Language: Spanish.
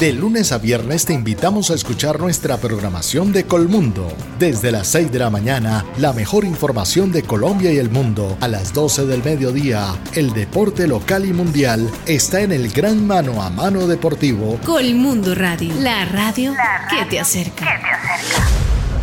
De lunes a viernes te invitamos a escuchar nuestra programación de Colmundo. Desde las 6 de la mañana, la mejor información de Colombia y el mundo. A las 12 del mediodía, el deporte local y mundial está en el gran mano a mano deportivo. Colmundo Radio, la radio que te acerca.